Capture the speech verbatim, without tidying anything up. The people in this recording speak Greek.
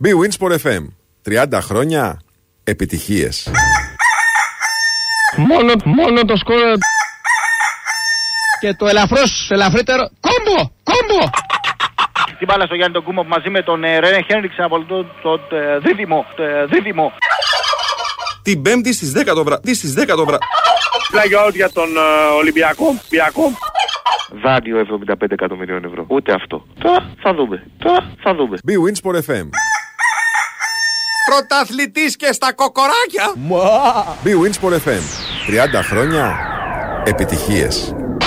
Bwin Sport εφ εμ. τριάντα χρόνια επιτυχίες. Μόνο, μόνο το σκορ. Και το ελαφρώς, ελαφρύτερο. Κόμπο! Κόμπο! Την μπάλα στο Γιάννη τον Κούμο μαζί με τον Ρένε Χένριξ από το, το, το δίδυμο. Το δίδυμο. Την Πέμπτη στις δέκα το βράδυ. Στις δέκα το βράδυ. Πλάγιο out για τον uh, Ολυμπιακό. Ολυμπιακό. Δάνειο εβδομήντα πέντε εκατομμυρίων ευρώ. Ούτε αυτό. Τώρα θα δούμε. Τώρα θα δούμε. Bwin Sport εφ εμ. Πρωταθλητής και στα κοκοράκια. Bwin Sport εφ εμ. τριάντα χρόνια επιτυχίες.